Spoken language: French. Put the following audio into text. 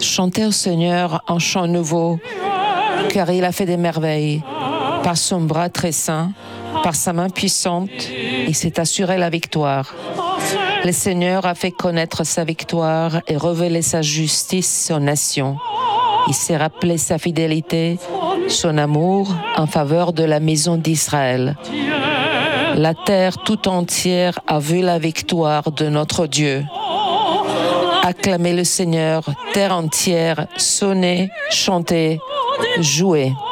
Chantez au Seigneur un chant nouveau, car il a fait des merveilles. Par son bras très saint, par sa main puissante, il s'est assuré la victoire. Le Seigneur a fait connaître sa victoire et révélé sa justice aux nations. Il s'est rappelé sa fidélité, son amour en faveur de la maison d'Israël. La terre tout entière a vu la victoire de notre Dieu. Acclamez le Seigneur, terre entière, sonnez, chantez, jouez.